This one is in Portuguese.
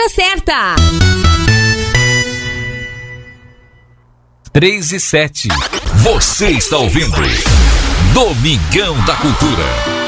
hora certa. 3:07. Você está ouvindo Domingão da Cultura.